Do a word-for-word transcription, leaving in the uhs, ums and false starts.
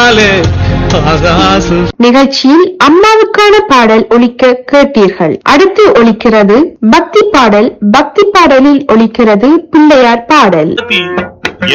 நிகழ்ச்சியில் அம்மாவுக்கான பாடல் ஒலிக்க கேட்டீர்கள். அடுத்து ஒலிக்கிறது பக்தி பாடல். பக்தி பாடலில் ஒலிக்கிறது பிள்ளையார் பாடல்.